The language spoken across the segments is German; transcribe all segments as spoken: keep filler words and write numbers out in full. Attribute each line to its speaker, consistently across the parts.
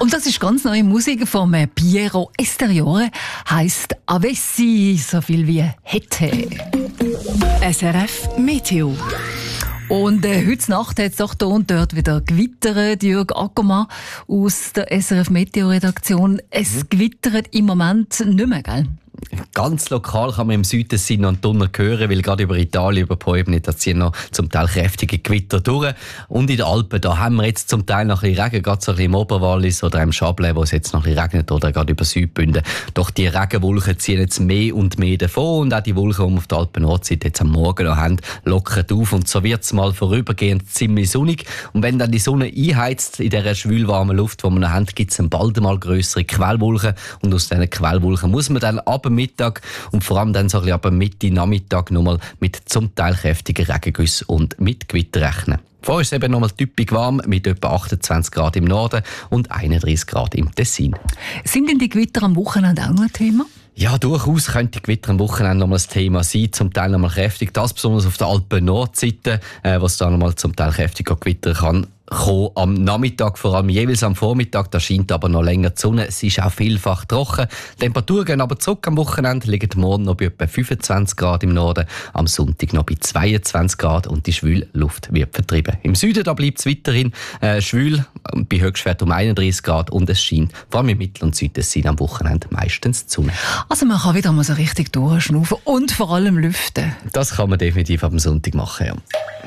Speaker 1: Und das ist ganz neue Musik von Piero Esteriore, heisst Avessi, so viel wie hätte.
Speaker 2: S R F Meteo.
Speaker 1: Und äh, heute Nacht hat es doch da und dort wieder gewittert. Jürg Ackermann aus der S R F Meteo-Redaktion. Es mhm. gewittert im Moment nicht mehr, gell?
Speaker 3: Ganz lokal kann man im Süden Sin und Donner hören, weil gerade über Italien, über Poebni, da ziehen noch zum Teil kräftige Gewitter durch. Und in den Alpen, da haben wir jetzt zum Teil noch ein bisschen Regen, gerade so ein bisschen im Oberwallis oder im Chablais, wo es jetzt noch ein bisschen regnet, oder gerade über Südbünden. Doch die Regenwolken ziehen jetzt mehr und mehr davon, und auch die Wolken, die wir auf der Alpen-Nordseite jetzt am Morgen noch haben, lockern auf, und so wird es mal vorübergehend ziemlich sonnig. Und wenn dann die Sonne einheizt in dieser schwülwarmen Luft, die wir noch haben, gibt es bald mal grössere Quellwolken, und aus diesen Quellwolken muss man dann ab dem Mittag und vor allem dann so ein bisschen ab Mitte Nachmittag nochmal mit zum Teil kräftigen Regengüssen und mit Gewitter rechnen. Vorher ist es eben nochmal typisch warm mit etwa achtundzwanzig Grad im Norden und einunddreißig Grad im Tessin.
Speaker 1: Sind denn die Gewitter am Wochenende auch noch ein Thema?
Speaker 3: Ja, durchaus könnte die Gewitter am Wochenende nochmal das Thema sein, zum Teil nochmal kräftig. Das besonders auf der Alpen-Nordseite, äh, was da nochmal zum Teil kräftig gewittern kann. Am Nachmittag, vor allem jeweils am Vormittag, da scheint aber noch länger die Sonne. Es ist auch vielfach trocken. Die Temperaturen gehen aber zurück am Wochenende, liegen morgen noch bei etwa fünfundzwanzig Grad im Norden, am Sonntag noch bei zweiundzwanzig Grad, und die schwüle Luft wird vertrieben. Im Süden da bleibt es weiterhin äh, schwül, bei Höchstwert um einunddreißig Grad, und es scheint vor allem im Mittel- und Südtessin am Wochenende meistens die Sonne.
Speaker 1: Also man kann wieder mal so richtig durchschnaufen und vor allem lüften.
Speaker 3: Das kann man definitiv am Sonntag machen, ja.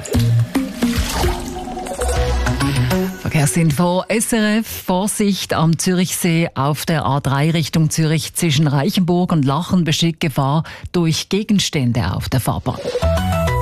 Speaker 1: Verkehrsinfo S R F. Vorsicht am Zürichsee auf der A drei Richtung Zürich zwischen Reichenburg und Lachen besteht Gefahr durch Gegenstände auf der Fahrbahn.